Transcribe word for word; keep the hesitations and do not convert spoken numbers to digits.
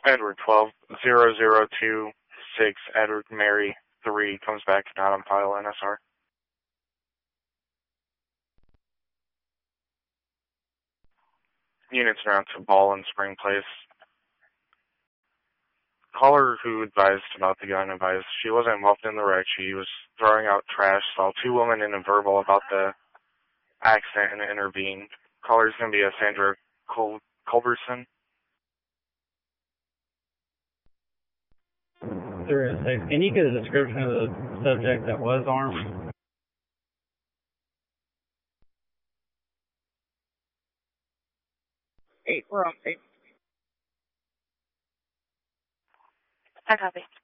Edward twelve zero zero two six, Edward Mary three comes back not on file N S R. Units around to Ball and Spring Place. Caller who advised about the gun advised she wasn't involved in the wreck. She was throwing out trash, saw two women in a verbal about the accident and intervened. Caller's going to be a Sandra Col- Culberson. There is. Can you get a description of the subject that was armed? Eight, we're on eight. I copy.